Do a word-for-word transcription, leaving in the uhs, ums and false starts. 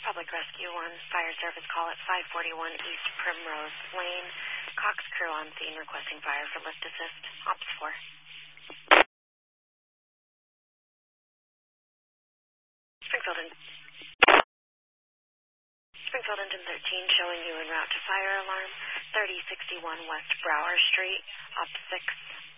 Public Rescue one, fire service call at five forty-one East Primrose Lane. Cox crew on scene requesting fire for lift assist. Ops four. Springfield, in, Springfield Engine thirteen showing you en route to fire alarm. thirty sixty-one West Brower Street. Ops six.